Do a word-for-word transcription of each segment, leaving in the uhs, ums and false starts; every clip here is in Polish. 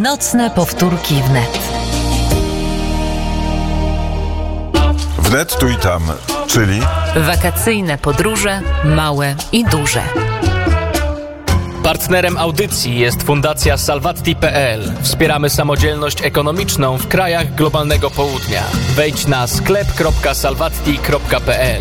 Nocne powtórki wnet. Wnet tu i tam, czyli Wakacyjne podróże, małe i duże. Partnerem audycji jest Fundacja Salvatti kropka pe el. Wspieramy samodzielność ekonomiczną w krajach globalnego południa. Wejdź na sklep kropka salvatti kropka pe el.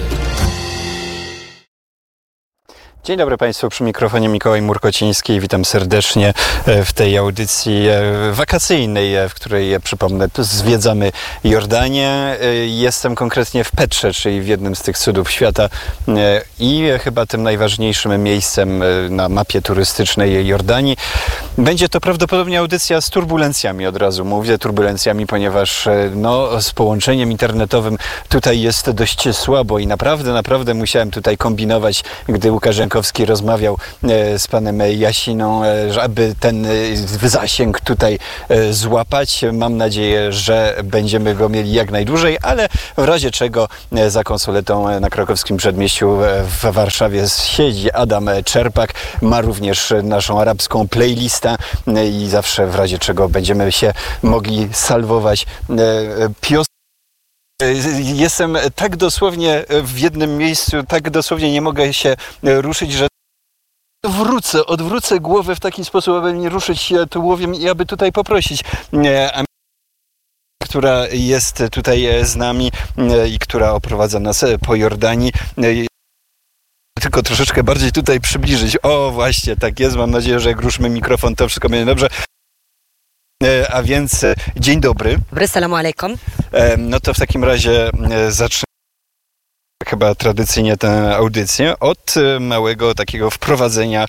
Dzień dobry Państwu, przy mikrofonie Mikołaj Murkociński. Witam serdecznie w tej audycji wakacyjnej, w której, przypomnę, zwiedzamy Jordanię. Jestem konkretnie w Petrze, czyli w jednym z tych cudów świata i chyba tym najważniejszym miejscem na mapie turystycznej Jordanii. Będzie to prawdopodobnie audycja z turbulencjami, od razu mówię, turbulencjami, ponieważ no, z połączeniem internetowym tutaj jest dość słabo i naprawdę, naprawdę musiałem tutaj kombinować, gdy Łukaszenko rozmawiał z panem Jasiną, aby ten zasięg tutaj złapać. Mam nadzieję, że będziemy go mieli jak najdłużej, ale w razie czego za konsoletą na Krakowskim Przedmieściu w Warszawie siedzi Adam Czerpak. Ma również naszą arabską playlistę i zawsze w razie czego będziemy się mogli salwować piosenką. Jestem tak dosłownie w jednym miejscu, tak dosłownie nie mogę się ruszyć, że wrócę, odwrócę głowę w taki sposób, aby nie ruszyć tułowiem i aby tutaj poprosić Amerykę, która jest tutaj z nami i która oprowadza nas po Jordanii. Tylko troszeczkę bardziej tutaj przybliżyć. O, właśnie, tak jest. Mam nadzieję, że jak ruszymy mikrofon, to wszystko będzie dobrze. A więc dzień dobry. Dobry, salamu alaikum. No to w takim razie zacznę chyba tradycyjnie tę audycję od małego takiego wprowadzenia,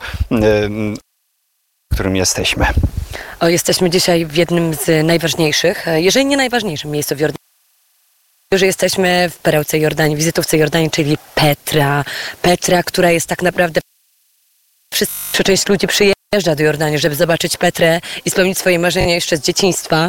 w którym jesteśmy. O, jesteśmy dzisiaj w jednym z najważniejszych, jeżeli nie najważniejszym miejscu w Jordanii. Że jesteśmy w perełce Jordanii, wizytówce Jordanii, czyli Petra. Petra, która jest tak naprawdę... Wszyscy, część ludzi przyjeżdża do Jordanii, żeby zobaczyć Petrę i spełnić swoje marzenia jeszcze z dzieciństwa.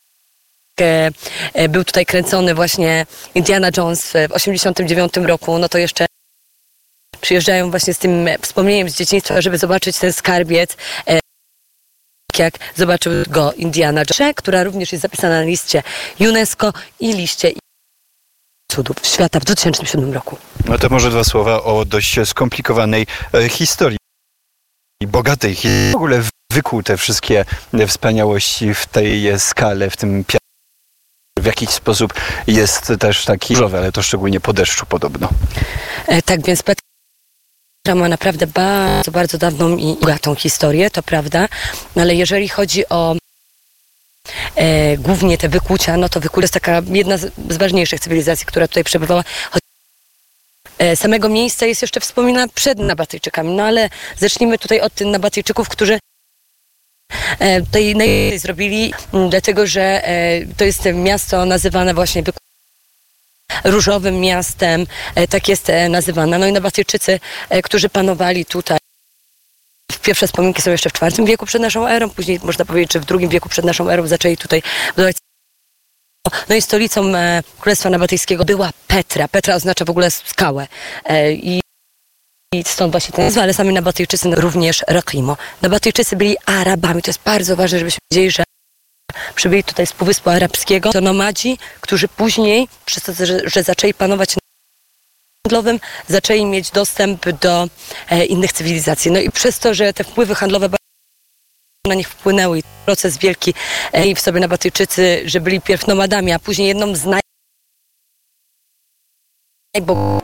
Był tutaj kręcony właśnie Indiana Jones w osiemdziesiątym dziewiątym roku, no to jeszcze przyjeżdżają właśnie z tym wspomnieniem z dzieciństwa, żeby zobaczyć ten skarbiec, jak zobaczył go Indiana Jones, która również jest zapisana na liście UNESCO i liście cudów świata w dwa tysiące siódmym roku. No to może dwa słowa o dość skomplikowanej e, historii. I bogatej historii. W ogóle wykuł te wszystkie wspaniałości w tej skale, w tym piasku. W jakiś sposób jest też taki różowy, ale to szczególnie po deszczu podobno. E, tak więc Petra ma naprawdę bardzo, bardzo dawną i bogatą historię, to prawda, ale jeżeli chodzi o e, głównie te wykłucia, no to wykłucie jest taka jedna z, z ważniejszych cywilizacji, która tutaj przebywała. E, samego miejsca jest jeszcze wspomina przed Nabatyjczykami, no ale zacznijmy tutaj od tych Nabatyjczyków, którzy tutaj najlepiej zrobili, dlatego że to jest miasto nazywane właśnie różowym miastem, tak jest nazywane. No i Nabatyjczycy, którzy panowali tutaj, pierwsze wspominki są jeszcze w czwartym wieku przed naszą erą, później można powiedzieć, że w drugim wieku przed naszą erą zaczęli tutaj budować. No i stolicą Królestwa Nabatyjskiego była Petra. Petra oznacza w ogóle skałę. I I stąd właśnie ten nazwa, ale sami Nabatyjczycy również Rakimo. Nabatyjczycy byli Arabami. To jest bardzo ważne, żebyśmy wiedzieli, że przybyli tutaj z Półwyspu Arabskiego. To nomadzi, którzy później, przez to, że, że zaczęli panować handlowym, zaczęli mieć dostęp do e, innych cywilizacji. No i przez to, że te wpływy handlowe na nich wpłynęły i proces wielki e, i w sobie Nabatyjczycy, że byli pierw nomadami, a później jedną z naj... bo